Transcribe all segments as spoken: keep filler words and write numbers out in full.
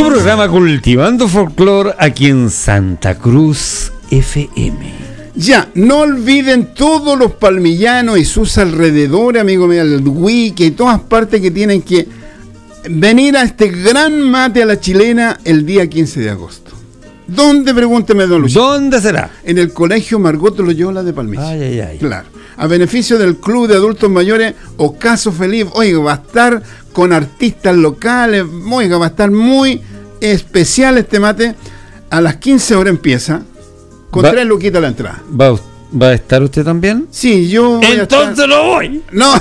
Su programa Cultivando Folclor aquí en Santa Cruz F M. Ya, no olviden todos los palmillanos y sus alrededores, amigo mío, el Wiki y todas partes que tienen que venir a este gran mate a la chilena el día quince de agosto. ¿Dónde? Pregúnteme, don Luis. ¿Dónde será? En el Colegio Margot Loyola de Palmilla. Ay, ay, ay. Claro. A beneficio del Club de Adultos Mayores Ocaso Feliz. Oiga, va a estar con artistas locales. Oiga, va a estar muy especial este mate. A las quince horas empieza. Con Va, tres luquitas la entrada. ¿Va, ¿Va a estar usted también? Sí, yo voy Entonces a estar... no voy. No,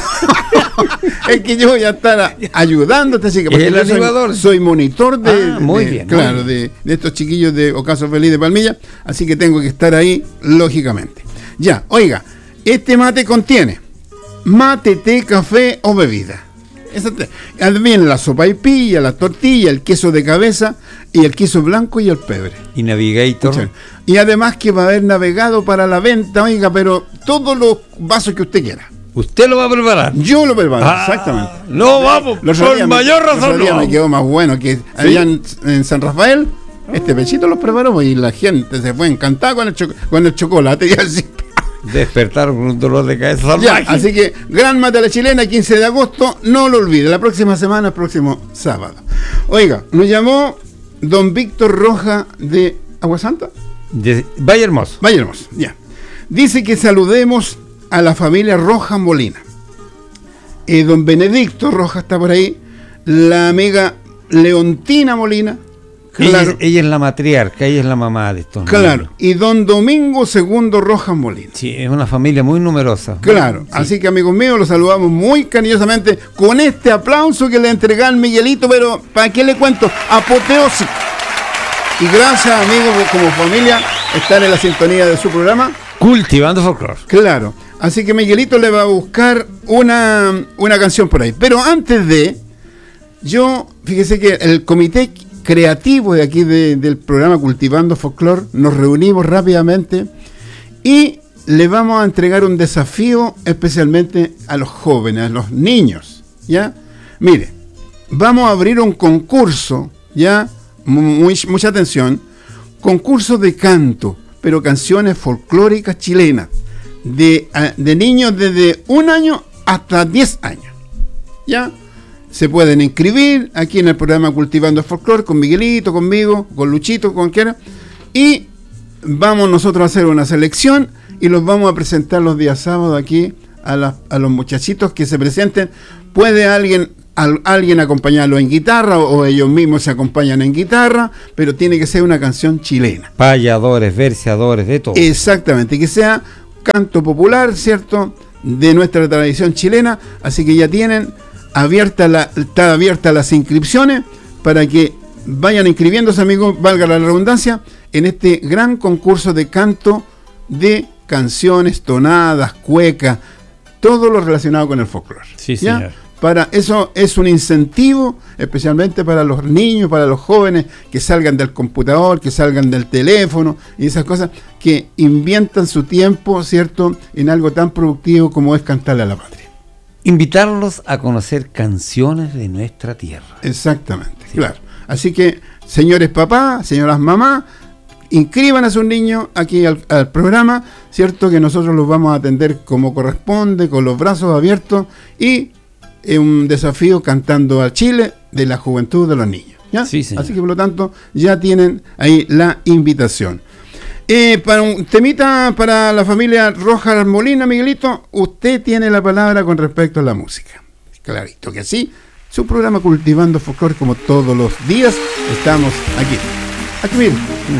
es que yo voy a estar ayudándote, así que porque ¿El yo soy, animador? soy monitor de, Ah, muy de- bien, claro, muy de, de estos chiquillos de Ocaso Feliz de Palmilla, así que tengo que estar ahí, lógicamente. Ya, oiga, este mate contiene mate, té, café o bebida. Eso te- Viene la sopaipilla, la tortilla, el queso de cabeza y el queso blanco y el pebre. Y Navigator. Sí. Y además que va a haber navegado para la venta, oiga, pero todos los vasos que usted quiera. ¿Usted lo va a preparar? Yo lo preparo, Ah, exactamente. no vamos, Los otro por día me- mayor los otro razón día no me vamos. quedó más bueno que allá en, en San Rafael. Este pechito los preparó y la gente se fue encantada con el, cho- con el chocolate y así. Despertaron con un dolor de cabeza Ya, salvaje. así que gran mate a la chilena, quince de agosto, no lo olvide, la próxima semana, el próximo sábado. Oiga, nos llamó don Víctor Roja de Aguasanta. De- Valle Hermoso. Valle Hermoso, ya. Dice que saludemos a la familia Roja Molina. Eh, don Benedicto Roja está por ahí. La amiga Leontina Molina. Ella, Claro, es, ella es la matriarca, ella es la mamá de estos claro. niños. Y don Domingo Segundo Rojas Molina. Sí, es una familia muy numerosa. Claro, Sí. así que amigos míos, los saludamos muy cariñosamente con este aplauso que le entregan Miguelito, pero ¿para qué le cuento? Apoteósico. Y gracias, amigos, como familia, estar en la sintonía de su programa. Cultivando Folclor. Claro, así que Miguelito le va a buscar una, una canción por ahí. Pero antes de, yo, fíjese que el comité creativo de aquí de- del programa Cultivando Folclor, nos reunimos rápidamente y le vamos a entregar un desafío especialmente a los jóvenes, a los niños, ¿ya? Mire, vamos a abrir un concurso, ¿ya? Muy, mucha atención, concurso de canto, pero canciones folclóricas chilenas, de, a- de niños desde un año hasta diez años, ¿ya? Se pueden inscribir aquí en el programa Cultivando Folclor con Miguelito, conmigo, con Luchito, con quiera, y vamos nosotros a hacer una selección y los vamos a presentar los días sábados aquí a, la- a los muchachitos que se presenten. Puede alguien al- alguien acompañarlo en guitarra o, o ellos mismos se acompañan en guitarra, pero tiene que ser una canción chilena. Payadores, verseadores, de todo. Exactamente, que sea canto popular, ¿cierto? De nuestra tradición chilena, así que ya tienen abierta la, está abierta las inscripciones para que vayan inscribiéndose, amigos, valga la redundancia, en este gran concurso de canto de canciones, tonadas, cuecas, todo lo relacionado con el folclore. Sí, ¿ya? señor. Para eso es un incentivo, especialmente para los niños, para los jóvenes que salgan del computador, que salgan del teléfono y esas cosas, que inviertan su tiempo, ¿cierto?, en algo tan productivo como es cantarle a la patria. Invitarlos a conocer canciones de nuestra tierra. Exactamente, sí. Claro. Así que, señores papás, señoras mamás, inscriban a sus niños aquí al, al programa, ¿cierto?, que nosotros los vamos a atender como corresponde, con los brazos abiertos y eh, un desafío cantando al Chile de la juventud de los niños, ¿ya? Sí, señor. Así que, por lo tanto, ya tienen ahí la invitación. Eh, para un temita para la familia Rojas Molina, Miguelito, usted tiene la palabra con respecto a la música. Clarito que sí, su programa Cultivando Folclor, como todos los días, estamos aquí. Aquí miren,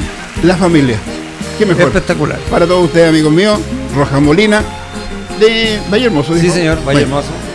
la familia. ¿Qué mejor? Espectacular. Para todos ustedes, amigos míos, Rojas Molina, de Valle Hermoso. Sí, dijo. señor, Valle Bueno, Hermoso.